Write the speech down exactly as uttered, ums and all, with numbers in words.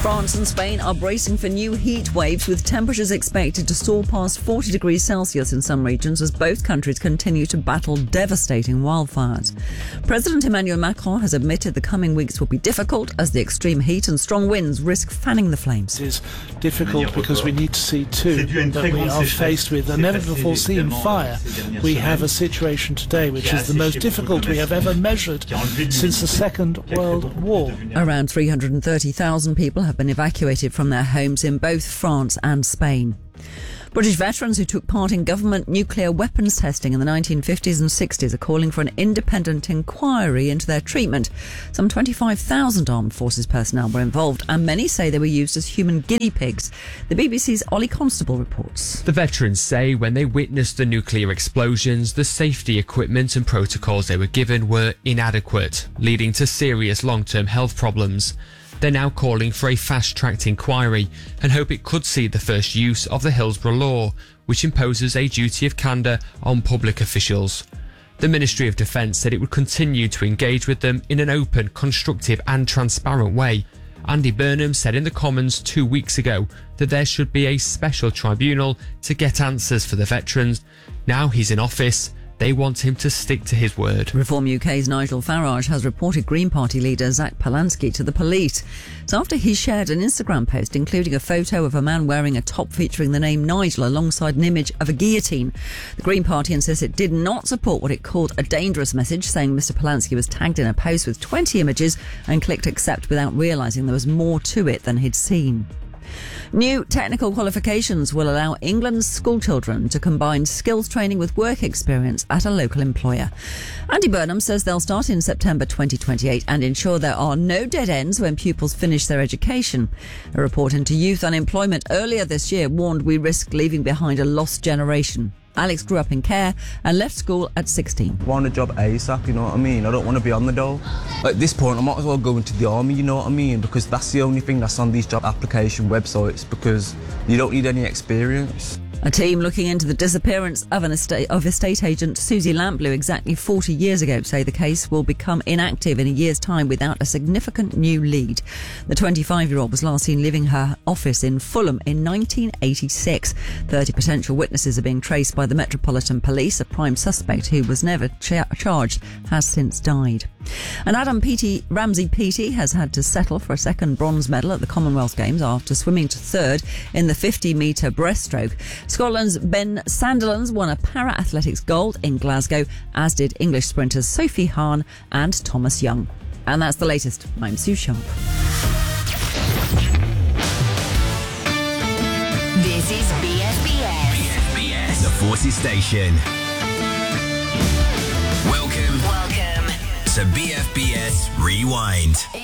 France and Spain are bracing for new heat waves, with temperatures expected to soar past forty degrees Celsius in some regions as both countries continue to battle devastating wildfires. President Emmanuel Macron has admitted the coming weeks will be difficult as the extreme heat and strong winds risk fanning the flames. It is difficult because we need to see too that we are faced with a never-before-seen fire. We have a situation today which is the most difficult we have ever measured since the Second World War. Around three hundred thirty thousand people have been evacuated from their homes in both France and Spain. British veterans who took part in government nuclear weapons testing in the nineteen fifties and sixties are calling for an independent inquiry into their treatment. Some twenty-five thousand armed forces personnel were involved, and many say they were used as human guinea pigs. The B B C's Ollie Constable reports. The veterans say when they witnessed the nuclear explosions, the safety equipment and protocols they were given were inadequate, leading to serious long-term health problems. They're now calling for a fast-tracked inquiry and hope it could see the first use of the Hillsborough Law, which imposes a duty of candour on public officials. The Ministry of Defence said it would continue to engage with them in an open, constructive and transparent way. Andy Burnham said in the Commons two weeks ago that there should be a special tribunal to get answers for the veterans. Now he's in office, they want him to stick to his word. Reform U K's Nigel Farage has reported Green Party leader Zach Polanski to the police. It's after he shared an Instagram post including a photo of a man wearing a top featuring the name Nigel alongside an image of a guillotine. The Green Party insists it did not support what it called a dangerous message, saying Mr Polanski was tagged in a post with twenty images and clicked accept without realising there was more to it than he'd seen. New technical qualifications will allow England's schoolchildren to combine skills training with work experience at a local employer. Andy Burnham says they'll start in September twenty twenty-eight and ensure there are no dead ends when pupils finish their education. A report into youth unemployment earlier this year warned we risk leaving behind a lost generation. Alex grew up in care and left school at sixteen. I want a job ASAP, you know what I mean? I don't want to be on the dole. At this point, I might as well go into the army, you know what I mean? Because that's the only thing that's on these job application websites, because you don't need any experience. A team looking into the disappearance of an estate of estate agent Susie Lamplew exactly forty years ago say the case will become inactive in a year's time without a significant new lead. The twenty-five-year-old was last seen leaving her office in Fulham in nineteen eighty-six. thirty potential witnesses are being traced by the Metropolitan Police. A prime suspect who was never cha- charged has since died. And Adam Peaty, Ramsey Peaty has had to settle for a second bronze medal at the Commonwealth Games after swimming to third in the fifty metre breaststroke. Scotland's Ben Sandilands won a para-athletics gold in Glasgow, as did English sprinters Sophie Hahn and Thomas Young. And that's the latest. I'm Sue Sharp. This is B F B S. B F B S, the Forces Station. Welcome. Welcome to B F B S Rewind.